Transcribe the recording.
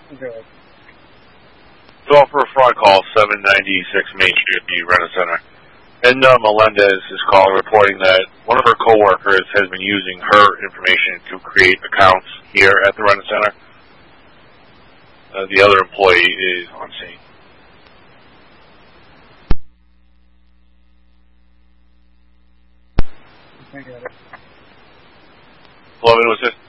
Good. So for a fraud call, 796 Main Street, the Rent-A-Center. Edna Melendez is calling, reporting that one of her coworkers has been using her information to create accounts here at the Rent-A-Center. The other employee is on scene. I got it. Hello, was this?